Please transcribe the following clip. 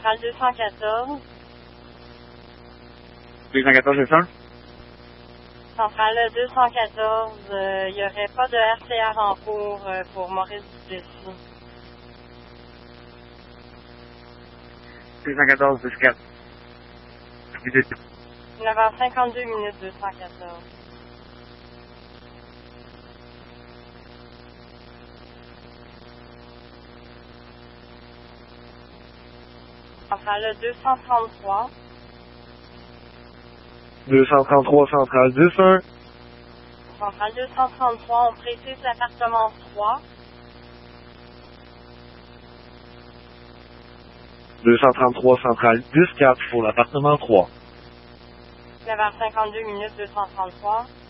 Centrale 214. 214, c'est ça? Centrale 214, il n'y aurait pas de RCR en cours pour Maurice Duplessis. 214, 24. 9h52 minutes 214. Centrale 233. 233, centrale 201. Centrale 233, on précise l'appartement 3. 233, centrale 10-4 pour l'appartement 3. 9h52 minutes 233.